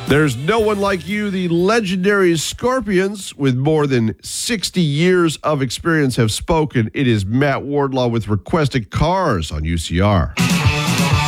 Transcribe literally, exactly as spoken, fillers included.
There's no one like you. The legendary Scorpions, with more than sixty years of experience, have spoken. It is Matt Wardlaw with Requested Cars on U C R.